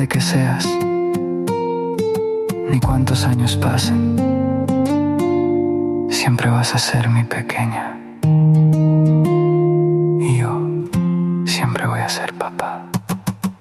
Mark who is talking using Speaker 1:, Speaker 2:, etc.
Speaker 1: grande que seas, ni cuántos años pasen, siempre vas a ser mi pequeña. Y yo siempre voy a ser papá.